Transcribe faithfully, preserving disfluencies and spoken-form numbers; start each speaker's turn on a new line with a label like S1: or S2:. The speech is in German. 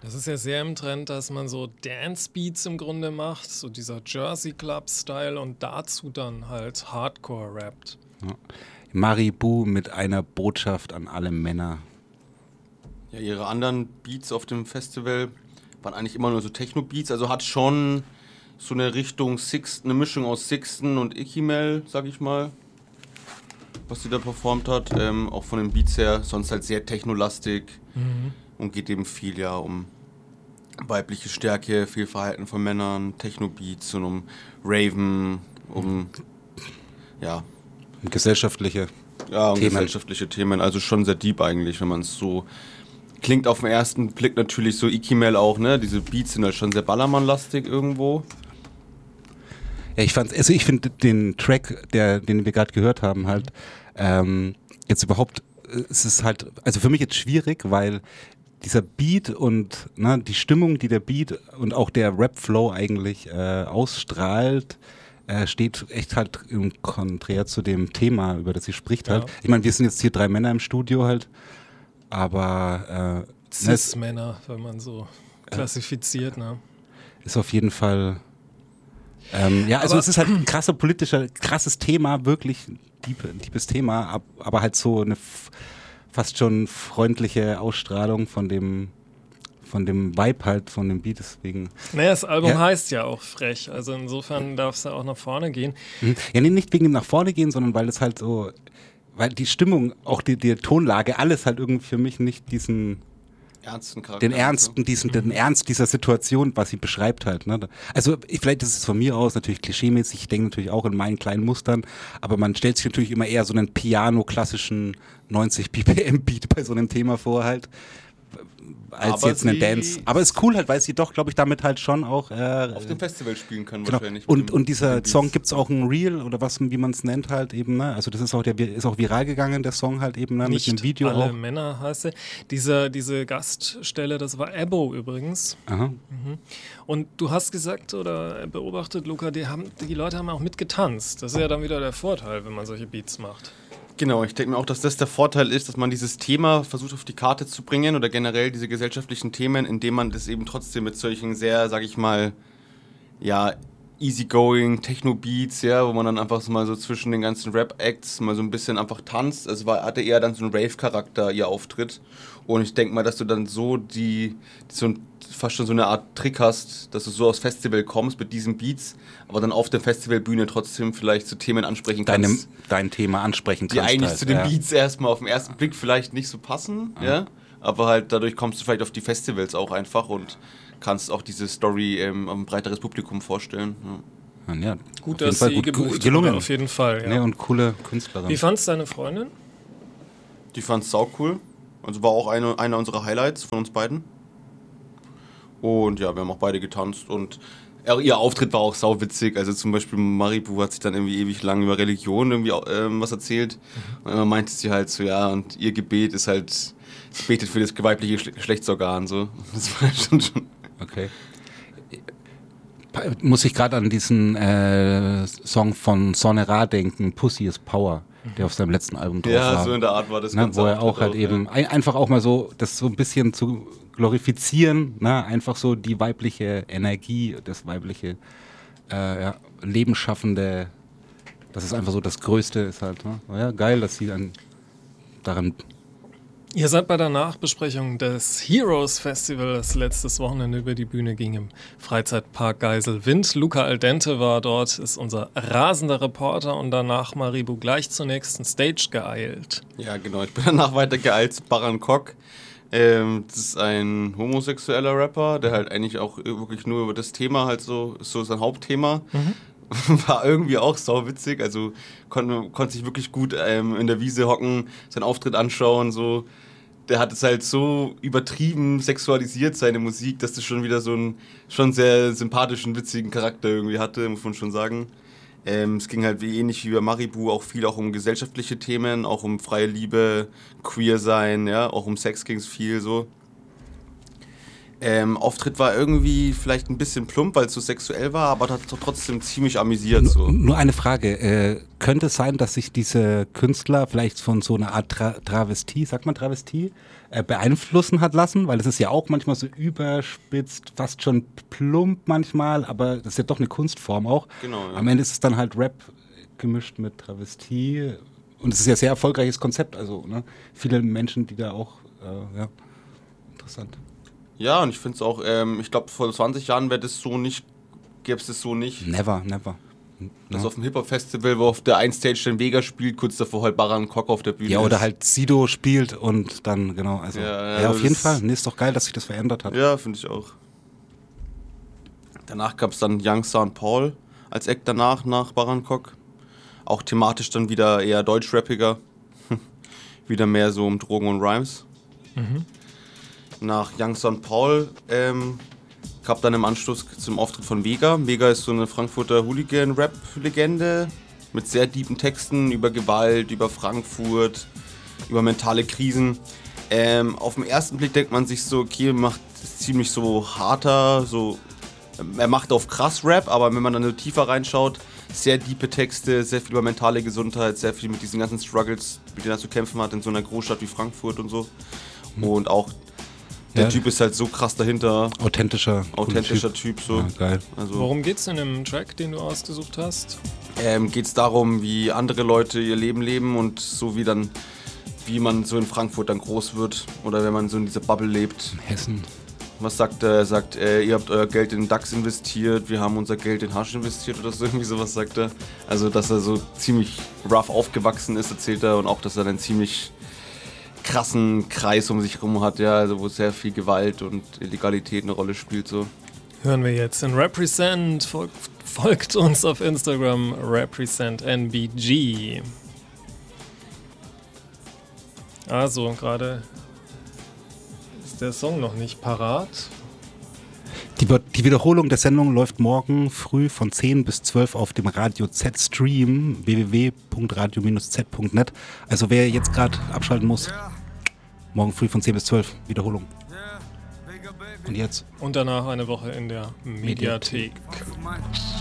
S1: Das ist ja sehr im Trend, dass man so Dance-Beats im Grunde macht, so dieser Jersey Club-Style und dazu dann halt Hardcore rappt.
S2: Ja. Maribou mit einer Botschaft an alle Männer.
S3: Ja, ihre anderen Beats auf dem Festival waren eigentlich immer nur so Techno-Beats, also hat schon so eine Richtung Sixten, eine Mischung aus Sixten und Ikimel, sag ich mal, was sie da performt hat, ähm, auch von den Beats her, sonst halt sehr technolastig mhm. und geht eben viel ja um weibliche Stärke, viel Verhalten von Männern, Techno-Beats und um Raven, um ja
S2: gesellschaftliche
S3: ja, um
S2: Themen.
S3: gesellschaftliche Themen, also schon sehr deep eigentlich, wenn man es so klingt auf den ersten Blick natürlich so Ikimel auch, ne? Diese Beats sind halt schon sehr Ballermann-lastig irgendwo.
S2: Ja, ich fand, also ich finde den Track, der, den wir gerade gehört haben, halt ähm, jetzt überhaupt, es ist halt, also für mich jetzt schwierig, weil dieser Beat und ne, die Stimmung, die der Beat und auch der Rap-Flow eigentlich äh, ausstrahlt, äh, steht echt halt im Konträr zu dem Thema, über das sie spricht halt. Ja. Ich meine, wir sind jetzt hier drei Männer im Studio halt, aber äh,
S1: Cis-Männer, wenn man so klassifiziert, ne?
S2: Ist auf jeden Fall ähm, ja, also aber es ist halt ein krasser politischer, krasses Thema, wirklich deep, deepes Thema, aber halt so eine f- fast schon freundliche Ausstrahlung von dem von dem Vibe halt, von dem Beat, deswegen.
S1: Naja, das Album ja. heißt ja auch frech, also insofern darf es ja auch nach vorne gehen.
S2: Ja, nee, nicht wegen dem nach vorne gehen, sondern weil es halt so, weil die Stimmung, auch die, die Tonlage, alles halt irgendwie für mich nicht diesen
S3: ernsten Charakter.
S2: Den ernsten, diesen, den Ernst dieser Situation, was sie beschreibt halt. Ne? Also ich, vielleicht ist es von mir aus natürlich klischeemäßig, ich denke natürlich auch in meinen kleinen Mustern, aber man stellt sich natürlich immer eher so einen Piano-klassischen neunzig B P M-Beat bei so einem Thema vor halt, als
S3: aber
S2: jetzt einen Dance. Aber ist cool halt, weil sie doch, glaube ich, damit halt schon auch äh,
S3: auf dem Festival spielen können
S2: genau.
S3: wahrscheinlich.
S2: Und, und dieser Song gibt es auch ein Reel oder was, wie man es nennt halt eben, ne? Also das ist auch der ist auch viral gegangen, der Song halt eben, ne? Mit dem Video
S1: alle
S2: auch.
S1: Männer heißt er. Diese, diese Gaststelle, das war Ebo übrigens.
S2: Aha.
S1: Mhm. Und du hast gesagt oder beobachtet, Luca, die, haben, die Leute haben auch mitgetanzt. Das ist ja dann wieder der Vorteil, wenn man solche Beats macht.
S3: Genau, ich denke mir auch, dass das der Vorteil ist, dass man dieses Thema versucht auf die Karte zu bringen oder generell diese gesellschaftlichen Themen, indem man das eben trotzdem mit solchen sehr, sag ich mal, ja, easygoing Techno-Beats, ja, wo man dann einfach so mal so zwischen den ganzen Rap-Acts mal so ein bisschen einfach tanzt. Also war, hatte eher dann so einen Rave-Charakter, ihr Auftritt. Und ich denke mal, dass du dann so die, so ein, fast schon so eine Art Trick hast, dass du so aufs Festival kommst mit diesen Beats, aber dann auf der Festivalbühne trotzdem vielleicht zu Themen ansprechen kannst.
S2: Deine, dein Thema ansprechen kannst.
S3: Die eigentlich
S2: halt,
S3: zu den
S2: ja.
S3: Beats erstmal auf den ersten Blick vielleicht nicht so passen, ja. ja, aber halt dadurch kommst du vielleicht auf die Festivals auch einfach und kannst auch diese Story ähm, ein breiteres Publikum vorstellen. Ja.
S2: Ja,
S1: gut, dass sie gut,
S2: gut gelungen.
S1: Auf jeden Fall. Ja.
S2: Nee, und coole Künstlerin.
S1: Wie fand's deine Freundin?
S3: Die fand's sau cool. Also war auch eine, einer unserer Highlights von uns beiden. Und ja, wir haben auch beide getanzt und ihr Auftritt war auch sauwitzig. Also zum Beispiel Maribou hat sich dann irgendwie ewig lang über Religion irgendwie ähm, was erzählt. Mhm. Und dann meinte sie halt so, ja, und ihr Gebet ist halt, es betet für das weibliche Geschlechtsorgan. So. Das war schon schon.
S2: Okay. Muss ich gerade an diesen äh, Song von Sonne Ra denken, Pussy is Power, der auf seinem letzten Album drauf
S3: ja,
S2: war.
S3: Ja, so in der Art war das.
S2: Ne, wo er auch halt auch, eben, ja. ein, einfach auch mal so, das so ein bisschen zu glorifizieren, ne? Einfach so die weibliche Energie, das weibliche äh, ja, Lebensschaffende, das ist einfach so das Größte ist halt. Ne? Ja, geil, dass sie dann daran...
S1: Ihr seid bei der Nachbesprechung des Heroes Festivals letztes Wochenende über die Bühne ging im Freizeitpark Geiselwind. Luca Aldente war dort, ist unser rasender Reporter und danach Maribou gleich zur nächsten Stage geeilt.
S3: Ja, genau. Ich bin danach weiter geeilt zu Baran Kok. Ähm, das ist ein homosexueller Rapper, der halt eigentlich auch wirklich nur über das Thema halt so, ist so sein Hauptthema. Mhm. War irgendwie auch sauwitzig, also konnte, konnte sich wirklich gut ähm, in der Wiese hocken, seinen Auftritt anschauen, so. Der hat es halt so übertrieben sexualisiert, seine Musik, dass das schon wieder so einen schon sehr sympathischen, witzigen Charakter irgendwie hatte, muss man schon sagen. Ähm, es ging halt wie ähnlich wie bei Maribou auch viel auch um gesellschaftliche Themen, auch um freie Liebe, queer sein, ja, auch um Sex ging es viel so. Ähm, Auftritt war irgendwie vielleicht ein bisschen plump, weil es so sexuell war, aber hat trotzdem ziemlich amüsiert. So.
S2: Nur eine Frage, äh, könnte es sein, dass sich diese Künstler vielleicht von so einer Art Tra- Travestie, sagt man Travestie, äh, beeinflussen hat lassen? Weil es ist ja auch manchmal so überspitzt, fast schon plump manchmal, aber das ist ja doch eine Kunstform auch.
S3: Genau, ja.
S2: Am Ende ist es dann halt Rap gemischt mit Travestie und es ist ja ein sehr erfolgreiches Konzept, also ne? Viele Menschen, die da auch, äh, ja, interessant.
S3: Ja, und ich finde es auch, ähm, ich glaube, vor zwanzig Jahren wäre das so nicht, gäbe es das so nicht.
S2: Never, never.
S3: Das auf dem Hip-Hop-Festival, wo auf der einen Stage dann Vega spielt, kurz davor halt Baran Kok auf der Bühne
S2: Ja, oder
S3: ist.
S2: halt Sido spielt und dann, genau, also,
S3: Ja,
S2: ja,
S3: ja,
S2: auf jeden
S3: das-
S2: Fall. Nee, ist doch geil, dass sich das verändert hat.
S3: Ja, finde ich auch. Danach gab es dann Youngster und Paul als Act danach, nach Baran Kok. Auch thematisch dann wieder eher deutschrappiger. Wieder mehr so um Drogen und Rhymes.
S1: Mhm.
S3: Nach Youngster und Paul ähm, gab dann im Anschluss zum Auftritt von Vega. Vega ist so eine Frankfurter Hooligan-Rap-Legende mit sehr tiefen Texten über Gewalt, über Frankfurt, über mentale Krisen. Ähm, auf den ersten Blick denkt man sich so, okay, er macht ziemlich so harter, so er macht auf krass Rap, aber wenn man dann so tiefer reinschaut, sehr tiefe Texte, sehr viel über mentale Gesundheit, sehr viel mit diesen ganzen Struggles, mit denen er zu kämpfen hat in so einer Großstadt wie Frankfurt und so. Und auch der
S2: Ja.
S3: Typ ist halt so krass dahinter,
S2: Authentischer.
S3: authentischer Typ, so.
S2: Ja, geil.
S3: Also
S1: Worum geht's in dem Track, den du ausgesucht hast?
S3: ähm, geht es darum, wie andere Leute ihr Leben leben und so wie dann, wie man so in Frankfurt dann groß wird oder wenn man so in dieser Bubble lebt.
S2: Hessen.
S3: Was sagt er? Er sagt, äh, ihr habt euer Geld in DAX investiert, wir haben unser Geld in Hasch investiert oder so, irgendwie sowas sagt er. Also, dass er so ziemlich rough aufgewachsen ist, erzählt er, und auch, dass er einen ziemlich krassen Kreis um sich herum hat, ja, also wo sehr viel Gewalt und Illegalität eine Rolle spielt, so.
S1: Hören wir jetzt in Represent. Folgt, folgt uns auf Instagram, RepresentNBG. Also, gerade ist der Song noch nicht parat.
S2: Die, die Wiederholung der Sendung läuft morgen früh von zehn bis zwölf auf dem Radio Z-Stream w w w punkt radio z punkt net. Also wer jetzt gerade abschalten muss, morgen früh von zehn bis zwölf Wiederholung. Und jetzt?
S1: Und danach eine Woche in der Mediathek.
S2: Mediathek.